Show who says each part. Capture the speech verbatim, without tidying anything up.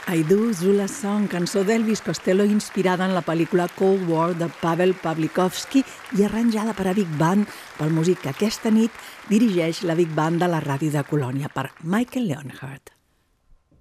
Speaker 1: I Do Zula Song, cançó d'Elvis Costello inspirada en la pel·lícula Cold War de Pavel Pawlikowski i arranjada per a Big Band pel músic que aquesta nit dirigeix la Big Band de la ràdio de Colònia, per Michael Leonhardt.